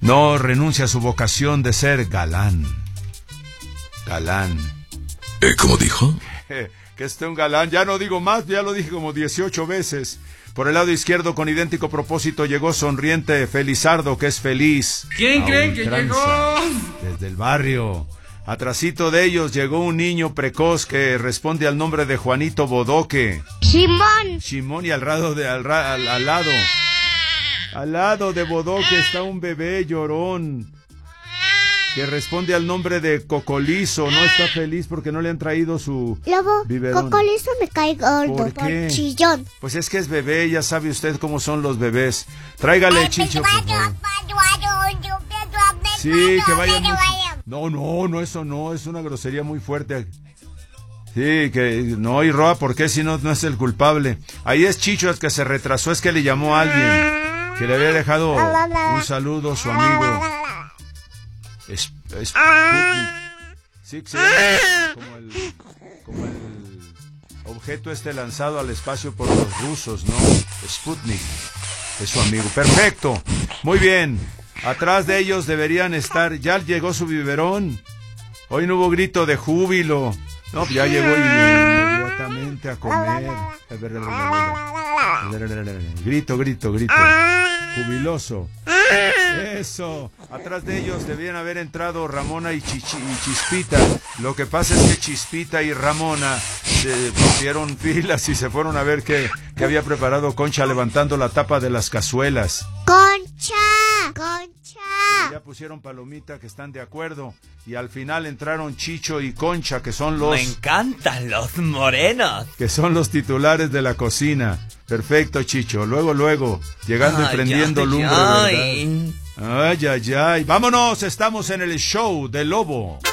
no renuncia a su vocación de ser galán. Galán. ¿Cómo dijo? Que esté un galán, ya no digo más, ya lo dije como 18 veces. Por el lado izquierdo, con idéntico propósito, llegó sonriente Felizardo, que es feliz. ¿Quién creen que llegó? Desde el barrio. Atrasito de ellos llegó un niño precoz que responde al nombre de Juanito Bodoque. Simón, y al lado de Bodoque está un bebé llorón que responde al nombre de Cocolizo. No está feliz porque no le han traído su biberón. Cocolizo me cae gordo. ¿Por qué? Chillón. Pues es que es bebé, ya sabe usted cómo son los bebés. Tráigale, Chicho, por favor. Sí, que vayan mucho. No, eso no, es una grosería muy fuerte. Sí, que no, y Roa, ¿por qué si no es el culpable? Ahí es Chicho el que se retrasó, es que le llamó a alguien que le había dejado un saludo a su amigo. Sputnik. Sí, como el objeto lanzado al espacio por los rusos, ¿no? Sputnik es su amigo. Perfecto, muy bien. Atrás de ellos deberían estar. Ya llegó su biberón. Hoy no hubo grito de júbilo. No, ya llegó inmediatamente a comer. Grito. Jubiloso. Eso. Atrás de ellos debían haber entrado Ramona y Chispita. Lo que pasa es que Chispita y Ramona se pusieron filas y se fueron a ver qué había preparado Concha levantando la tapa de las cazuelas. Concha. Ya pusieron palomita, que están de acuerdo. Y al final entraron Chicho y Concha, que son los... Me encantan los morenos. Que son los titulares de la cocina. Perfecto, Chicho. Luego, llegando y prendiendo lumbre, ¿verdad? Ay. Vámonos, estamos en el show del Lobo.